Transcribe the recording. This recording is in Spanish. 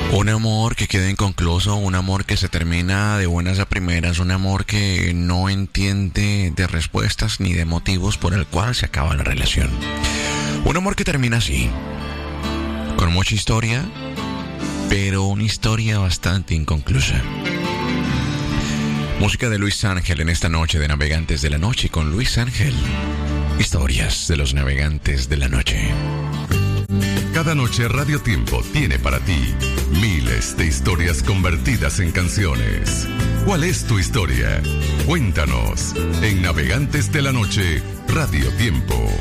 Un amor que queda inconcluso, un amor que se termina de buenas a primeras, un amor que no entiende de respuestas ni de motivos por el cual se acaba la relación. Un amor que termina así, con mucha historia, pero una historia bastante inconclusa. Música de Luis Ángel en esta noche de Navegantes de la Noche con Luis Ángel. Historias de los Navegantes de la Noche. Cada noche Radio Tiempo tiene para ti miles de historias convertidas en canciones. ¿Cuál es tu historia? Cuéntanos en Navegantes de la Noche, Radio Tiempo.